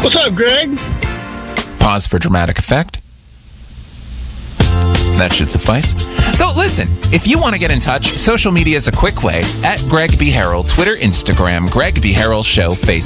What's up, Greg? Pause for dramatic effect. That should suffice. So listen, if you want to get in touch, social media is a quick way. At Greg B. Harrell, Twitter, Instagram, Greg B. Harrell Show, Facebook.